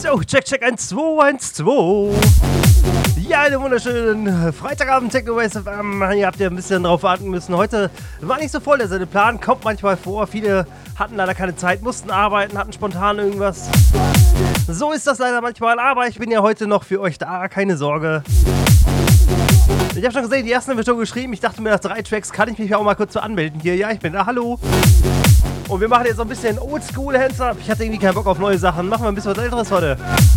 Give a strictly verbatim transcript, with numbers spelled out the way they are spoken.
So, check, check, eins, zwei, eins, zwei. Ja, einen wunderschönen Freitagabend, TechnoWaves F M. Ihr habt ja ein bisschen drauf warten müssen. Heute war nicht so voll der Sendeplan, kommt manchmal vor. Viele hatten leider keine Zeit, mussten arbeiten, hatten spontan irgendwas. So ist das leider manchmal, aber ich bin ja heute noch für euch da, keine Sorge. Ich habe schon gesehen, die ersten haben wir schon geschrieben. Ich dachte mir, nach drei Tracks kann ich mich ja auch mal kurz so anmelden hier. Ja, ich bin da, hallo. Und wir machen jetzt so ein bisschen Oldschool Hands Up. Ich hatte irgendwie keinen Bock auf neue Sachen. Machen wir ein bisschen was Älteres heute.